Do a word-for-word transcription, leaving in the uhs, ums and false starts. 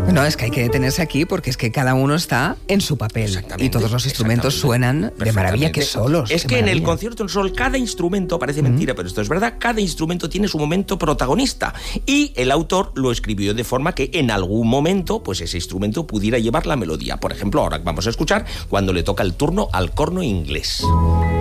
No, es que hay que detenerse aquí porque es que cada uno está en su papel y todos los instrumentos suenan de maravilla que solos. Es que maravilla. en el concierto en sol cada instrumento, parece mentira, mm. pero esto es verdad, cada instrumento tiene su momento protagonista y el autor lo escribió de forma que en algún momento pues ese instrumento pudiera llevar la melodía. Por ejemplo, ahora vamos a escuchar cuando le toca el turno al corno inglés.